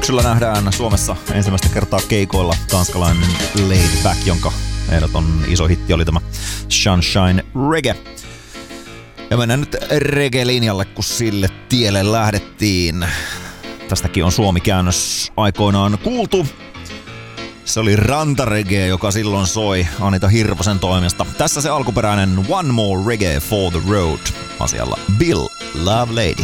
Syksyllä nähdään Suomessa ensimmäistä kertaa keikoilla tanskalainen Laid Back, jonka ehdoton iso hitti oli tämä Sunshine Reggae. Ja mennään nyt reggae-linjalle, kun sille tielle lähdettiin. Tästäkin on Suomi-käännös aikoinaan kuultu. Se oli rantareggae, joka silloin soi Anita Hirvosen toimesta. Tässä se alkuperäinen One More Reggae for the Road asialla Bill Lovelady.